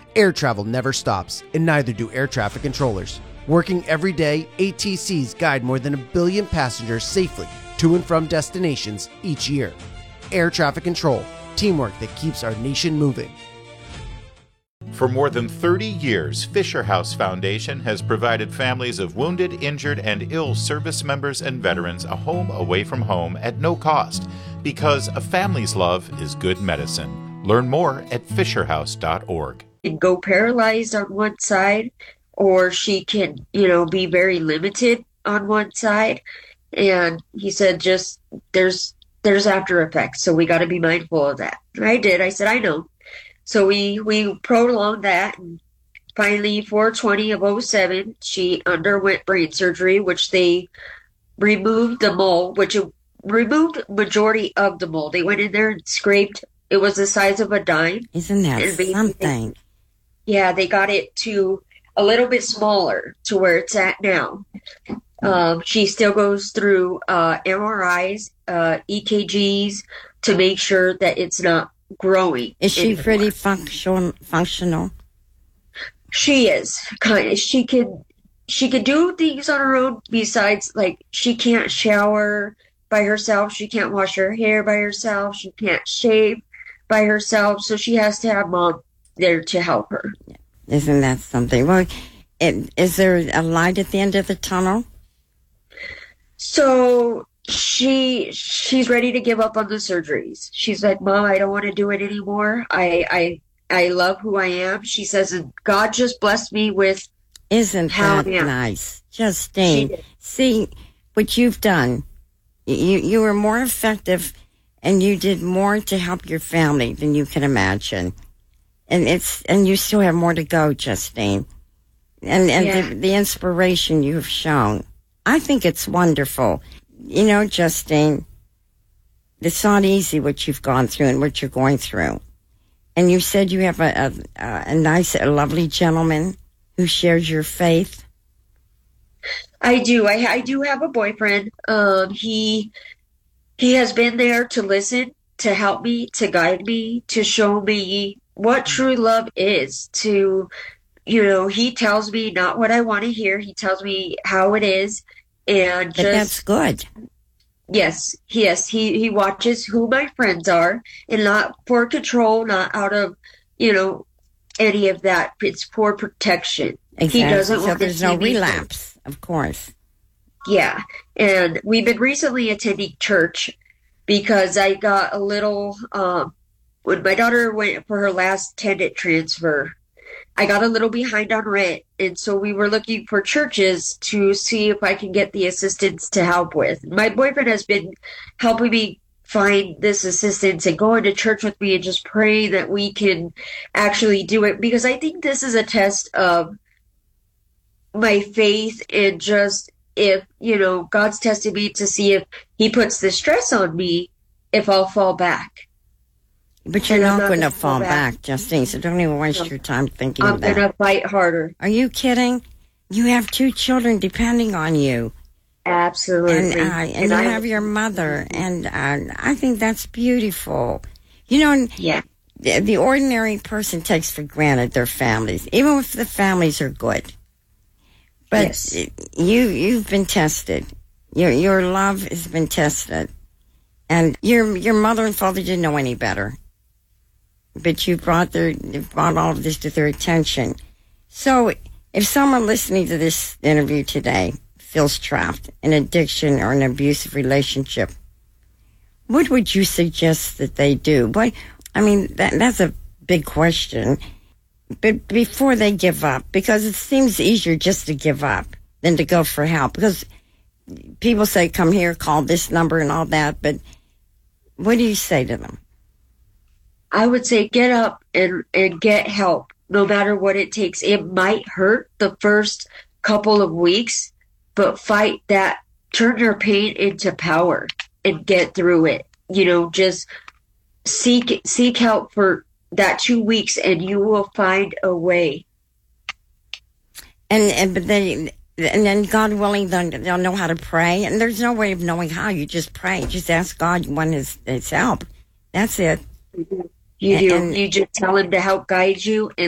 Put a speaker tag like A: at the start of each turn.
A: Air travel never stops, and neither do air traffic controllers. Working every day, ATCs guide more than 1 billion passengers safely to and from destinations each year. Air traffic control, teamwork that keeps our nation moving.
B: For more than 30 years, Fisher House Foundation has provided families of wounded, injured, and ill service members and veterans a home away from home at no cost, because a family's love is good medicine. Learn more at fisherhouse.org.
C: Can go paralyzed on one side, or she can, be very limited on one side. And he said, just there's after effects, so we got to be mindful of that. And I did. I said, I know. So we prolonged that, and finally, 4/20 of 07, she underwent brain surgery, which they removed the mole, which removed majority of the mole. They went in there and scraped. It was the size of a dime.
D: Isn't that something?
C: Yeah, they got it to a little bit smaller to where it's at now. She still goes through MRIs, EKGs to make sure that it's not growing.
D: Is she anymore. Pretty functional?
C: She is kind of. She could do things on her own. Besides, like, she can't shower by herself. She can't wash her hair by herself. She can't shave by herself. So she has to have mom there to help her.
D: Isn't that something? Well, is there a light at the end of the tunnel?
C: So she's ready to give up on the surgeries. She's like, Mom, I don't want to do it anymore. I love who I am. She says, and God just blessed me with.
D: Isn't that nice? Justine, see what you've done. You were more effective, and you did more to help your family than you can imagine. And you still have more to go, Justine. And the inspiration you have shown. I think it's wonderful. Justine, it's not easy what you've gone through and what you're going through. And you said you have a nice, lovely gentleman who shares your faith.
C: I do. I do have a boyfriend. He has been there to listen, to help me, to guide me, to show me what true love is. He tells me not what I want to hear. He tells me how it is. And
D: but that's good.
C: Yes. He watches who my friends are, and not for control, not out of, any of that. It's for protection.
D: Exactly. He doesn't want there's no relapse, of course.
C: Yeah. And we've been recently attending church because I got a little, when my daughter went for her last tenant transfer, I got a little behind on rent, and so we were looking for churches to see if I can get the assistance to help with. My boyfriend has been helping me find this assistance and going to church with me and just praying that we can actually do it, because I think this is a test of my faith, and just if, God's testing me to see if he puts the stress on me, if I'll fall back.
D: But you're not going to fall back, Justine, so don't even waste your time thinking of that.
C: I'm going to fight harder.
D: Are you kidding? You have 2 children depending on you.
C: Absolutely.
D: And you have your mother, and I think that's beautiful. Yeah. The ordinary person takes for granted their families, even if the families are good. But yes. You've been tested. Your love has been tested. And your mother and father didn't know any better. But you brought all of this to their attention. So if someone listening to this interview today feels trapped in addiction or an abusive relationship, what would you suggest that they do? That's a big question. But before they give up, because it seems easier just to give up than to go for help. Because people say, come here, call this number and all that. But what do you say to them?
C: I would say get up and get help, no matter what it takes. It might hurt the first couple of weeks, but fight that. Turn your pain into power and get through it. Just seek help for that 2 weeks, and you will find a way.
D: And then God willing, they'll know how to pray. And there's no way of knowing how. You just pray. Just ask God when his help. That's it.
C: You do. You just tell him to help guide you and